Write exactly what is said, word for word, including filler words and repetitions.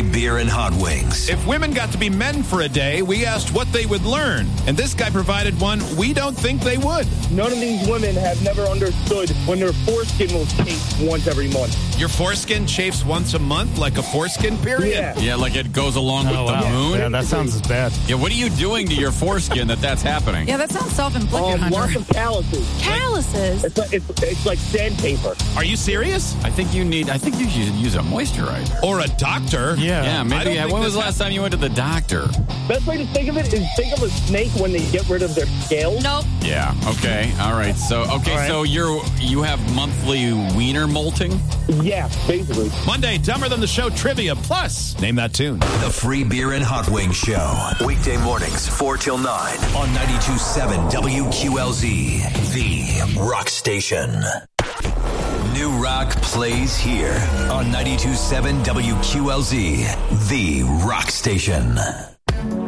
beer and hot wings. If women got to be men for a day, we asked what they would learn. And this guy provided one we don't think they would. None of these women have never understood when their foreskin will chafed once every month. Your foreskin chafes once a month like a foreskin period? Yeah. Yeah, like it goes along with Oh, the wow. moon. Yeah, that sounds bad. Yeah, what are you doing to your foreskin that that's happening? Yeah, that sounds self-inflicted, Um, lots Hunter. of calluses. Calluses. It's like, it's, it's like sandpaper. Are you serious? I think you need, I think you should use a moisturizer. Or a doctor? Yeah. Yeah, I maybe. don't Yeah, think when was this the last time you went to the doctor? Best way to think of it is think of a snake when they get rid of their scales. Nope. Yeah. Okay. All right. So, okay. All right. So you're you have monthly wiener molting. Yeah, basically. Monday, Dumber Than the Show trivia. Plus, name that tune. The Free Beer and Hot Wings Show. Weekday mornings, four till nine on ninety-two point seven W Q L Z, the rock station. New rock plays here on ninety-two point seven W Q L Z, the rock station.